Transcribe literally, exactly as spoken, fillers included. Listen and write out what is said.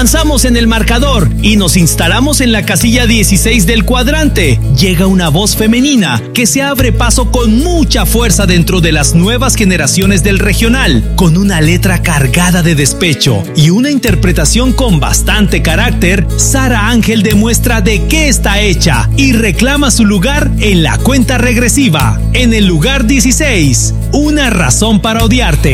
Avanzamos en el marcador y nos instalamos en la casilla dieciséis del cuadrante. Llega una voz femenina que se abre paso con mucha fuerza dentro de las nuevas generaciones del regional, con una letra cargada de despecho y una interpretación con bastante carácter. Sara Ángel demuestra de qué está hecha y reclama su lugar en la cuenta regresiva. En el lugar dieciséis, una razón para odiarte.